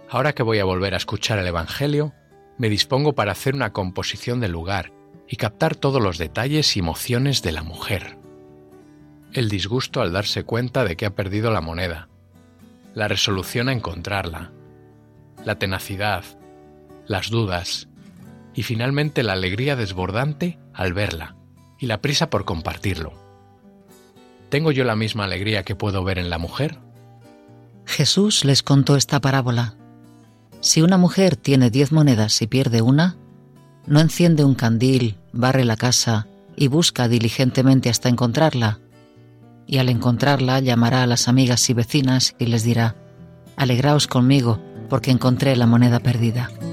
Ahora que voy a volver a escuchar el Evangelio, me dispongo para hacer una composición del lugar y captar todos los detalles y emociones de la mujer. El disgusto al darse cuenta de que ha perdido la moneda, la resolución a encontrarla, la tenacidad, las dudas y finalmente la alegría desbordante al verla y la prisa por compartirlo. ¿Tengo yo la misma alegría que puedo ver en la mujer? Jesús les contó esta parábola. Si una mujer tiene 10 monedas y pierde una, no enciende un candil, barre la casa y busca diligentemente hasta encontrarla. Y al encontrarla llamará a las amigas y vecinas y les dirá: «Alegraos conmigo, porque encontré la moneda perdida».